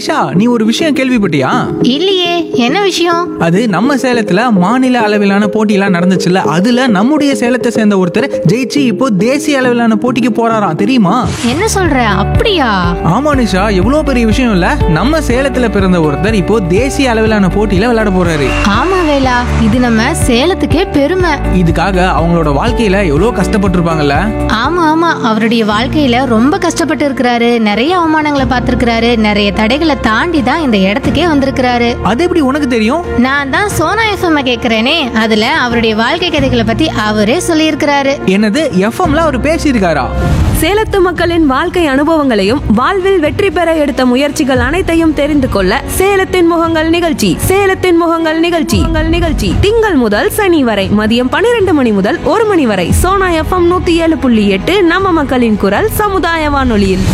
நிஷா, நீ ஒரு விஷயம் கேள்விப்பட்டியா? இல்லையே, என்ன விஷயம்? அது நம்ம சேலத்துல மாநில அளவிலான போட்டியெல்லாம் நடந்துச்சுல்ல, அதுல நம்முடைய சேலத்தை சேர்ந்த ஒருத்தர் ஜெயிச்சு இப்போ தேசிய அளவிலான போட்டிக்கு போறாராம், தெரியுமா? என்ன சொல்ற? அப்படியா? ஆமா நிஷா, எவ்வளவு பெரிய விஷயம் இல்ல. நம்ம சேலத்துல பிறந்த ஒருத்தர் இப்போ தேசிய அளவிலான போட்டியில விளையாட போறாரு. ஆமா வேலா, இது நம்ம சேலத்துக்கே பெருமை. இதுக்காக அவங்களோட வாழ்க்கையில எவ்வளவு கஷ்டப்பட்டிருப்பாங்கல்ல. ஆமா ஆமா, அவருடைய வாழ்க்கையில ரொம்ப கஷ்டப்பட்டு இருக்கிறாரு. நிறைய அவமானங்களை பார்த்திருக்கிறாரு. நிறைய தடைகளை தாண்டி தான் இந்த இடத்துக்கே வந்திருக்கிறாரு. அது எப்படி உனக்கு தெரியும்? நான் தான் சோனா எஃப்எம் கேக்குறேனே, அதுல அவருடைய வாழ்க்கை கதைகளை பத்தி அவரே சொல்லியிருக்கிறாரு. என்னது, எஃப்எம்ல அவர் பேசியிருக்காரா? சேலத்து மக்களின் வாழ்க்கை அனுபவங்களையும் வாழ்வில் வெற்றி பெற எடுத்த முயற்சிகள் அனைத்தையும் தெரிந்து கொள்ள சேலத்தின் முகங்கள் நிகழ்ச்சி திங்கள் முதல் சனி வரை மதியம் 12 மணி முதல் 1 மணி வரை சோனா எஃப்எம் 107.8 நம்ம மக்களின் குரல் சமுதாய வானொலியில்.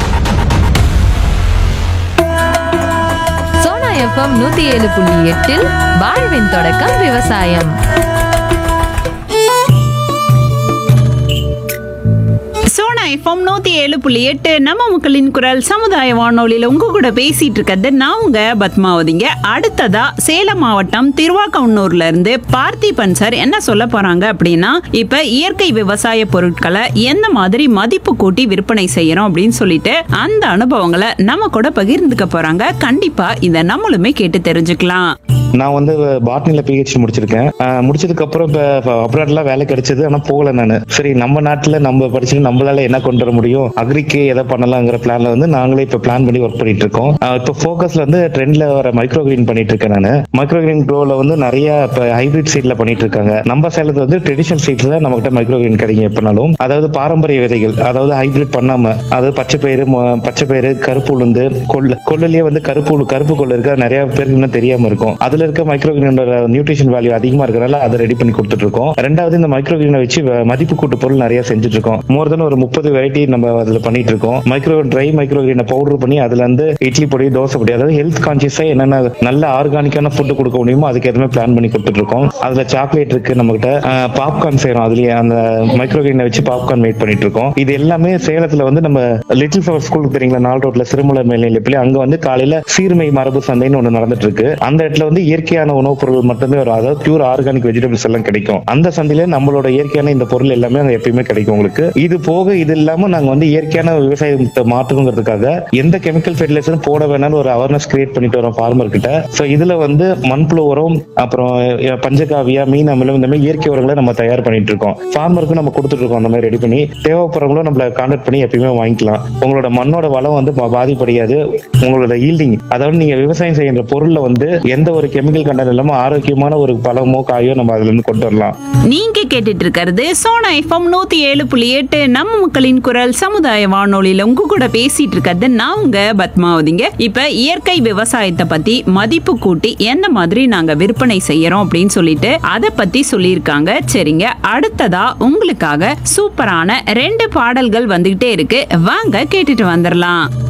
சோனா எஃப்எம் 107.8 வாழ்வின் தொடக்கம் விவசாயம். சோனா எஃப்எம் 107.8 நம்ம மக்களின் குரல் சமுதாய வானொலியில உங்க கூட பேசிட்டு இருக்கிறது நான் உங்க பத்மாவதிங்க. அடுத்ததா சேலம் மாவட்டம் திருவாக்கவுன்னூர்ல இருந்து பார்த்திபன் சார் என்ன சொல்ல போறாங்க அப்படின்னா, இப்ப இயற்கை விவசாய பொருட்களை எந்த மாதிரி மதிப்பு கூட்டி விற்பனை செய்யறோம் அப்படின்னு சொல்லிட்டு அந்த அனுபவங்களை நம்ம கூட பகிர்ந்துக்க போறாங்க. கண்டிப்பா இத நம்மளுமே கேட்டு தெரிஞ்சுக்கலாம். நான் வந்து பாட்னில PhD முடிச்சிருக்கேன். முடிச்சதுக்கு அப்புறம் இப்ப அப்ராட்லாம் வேலை கிடைச்சது, ஆனா போகல நானு. சரி, நம்ம நாட்டுல நம்ம படிச்சுட்டு நம்மளால என்ன கொண்டு வர முடியும், அக்ரிக்கு எதை பண்ணலாங்கிற பிளான்ல வந்து நாங்களே இப்ப பிளான் பண்ணி ஒர்க் பண்ணிட்டு இருக்கோம். இப்ப போக்கஸ்ல வந்து ட்ரெண்ட்ல வர மைக்ரோ கிரீன் பண்ணிட்டு இருக்கேன் நானு. மைக்ரோ கிரீன் க்ரோல வந்து நிறைய இப்ப ஹைபிரிட் சீட்ல பண்ணிட்டு இருக்காங்க. நம்ம சேலத்துல வந்து ட்ரெடிஷனல் சீட்ல நம்ம கிட்ட மைக்ரோ கிரீன் கிடைக்கும் எப்பனாலும். அதாவது பாரம்பரிய விதைகள், அதாவது ஹைபிரிட் பண்ணாம, அதாவது பச்சை பயிறு, கருப்பு உளுந்து, கொள்ளுலயே வந்து கருப்பு கொள்ளு இருக்கு, நிறைய பேருக்கு இன்னும் தெரியாம இருக்கும். அதுல இருக்க மைக்ரோ கிரீனோட நியூட்ரிஷன் வேல்யூ அதிகமா இருக்கறனால அதை ரெடி பண்ணி கொடுத்துட்டு இருக்கோம். ரெண்டாவது, இந்த மைக்ரோ கிரீனை வச்சு மதிப்பு கூட்டு பொருள் நிறைய செஞ்சுட்டு இருக்கோம். மோர் தென் ஒரு 30 வெரைட்டி நம்ம அதுல பண்ணிட்டு இருக்கோம். ட்ரை மைக்ரோ கிரீனை பவுடர் பண்ணி அதுல இருந்து இட்லி பொடி, தோசை பொடி, அதாவது ஹெல்த் கான்சியஸா என்னென்ன நல்ல ஆர்கானிக்கான ஃபுட் கொடுக்க முடியுமோ அதுக்கு எதுவுமே பிளான் பண்ணி கொடுத்துட்டு இருக்கோம். அதுல சாக்லேட் இருக்கு, நம்ம கிட்ட பாப்கார்ன் செய்யறோம். அதுலயே அந்த மைக்ரோ கிரீனை வச்சு பாப்கார்ன் மேட் பண்ணிட்டு இருக்கோம். இது எல்லாமே சேலத்துல வந்து நம்ம லிட்டில் ஃபிளவர் ஸ்கூலுக்கு தெரியுங்களா, 4 ரோட்ல சிறுமலை மேல்நிலைப்பள்ளி, அங்க வந்து காலையில சீர்மை மரபு சந்தைன்னு ஒண்ணு நடந்துட்டு இருக்கு. அந்த இடத்துல வந்து இயற்கையான உணவுப் பொருள் மட்டுமே வரும், அதாவது பியூர் ஆர்கானிக் வெஜிடபிள்ஸ் எல்லாம் கிடைக்கும். அந்த சந்தையில நம்மளோட இயற்கையான இந்த பொருள் எல்லாமே அங்க எப்பயுமே கிடைக்கும் உங்களுக்கு. இது போக இது இல்லாம நாங்க வந்து இயற்கையான விவசாயத்தை மாற்றணுங்கிறதுக்காக எந்த கெமிக்கல் ஃபெர்டிலைசரும் போட வேணாம்னு ஒரு அவேர்னஸ் கிரியேட் பண்ணிட்டு வரோம் ஃபார்மர் கிட்ட. சோ இதுல வந்து மண்புழு உரம், அப்புறம் பஞ்சகாவியா, மீன் அமிலம், இந்த மாதிரி இயற்கை உரங்களை நம்ம தயார் பண்ணிட்டு இருக்கோம். ஃபார்மருக்கு நம்ம கொடுத்துட்டு இருக்கோம். அந்த மாதிரி ரெடி பண்ணி தேவைப்படுறவங்களும் நம்மள கான்டாக்ட் பண்ணி எப்பயுமே வாங்கிக்கலாம். உங்களோட மண்ணோட வளம் வந்து பாதிப்படையாது. உங்களோட ஈல்டிங், அதாவது நீங்க விவசாயம் செய்யற பொருள்ல வந்து எந்த ஒரு கெமிக்கல் கண்டென்ட் இல்லாம ஆரோக்கியமான ஒரு பழமோ காயோ நம்ம அதுல இருந்து கொண்டு வரலாம். நீங்க கேட்டுட்டு இருக்கிறது சோனா எஃப்எம் 107.8 நம்ம மக்களின் குரல் சமுதாய வானொலியில உங்க கூட பேசிட்டு இருக்கிறது நான் உங்க பத்மாவதிங்க. இப்ப இயற்கை விவசாயத்தை பத்தி மதிப்பு கூட்டி எந்த மாதிரி நாங்க விற்பனை செய்யறோம் அப்படின்னு சொல்லிட்டு அதை பத்தி சொல்லியிருக்காங்க. சரிங்க, அடுத்ததா உங்களுக்காக சூப்பரான 2 பாடல்கள் வந்துகிட்டே இருக்கு, வாங்க கேட்டுட்டு வந்துடலாம்.